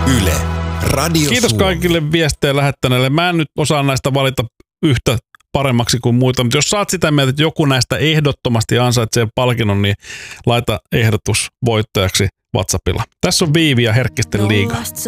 Yle. Radio Kiitos Suomi. kaikille viestejä lähettäneille. Mä en nyt osaa näistä valita yhtä paremmaksi kuin muita, mutta jos saat sitä mieltä, että joku näistä ehdottomasti ansaitsee palkinnon, niin laita ehdotus voittajaksi WhatsAppilla. Tässä on Viivi ja Herkkisten liiga.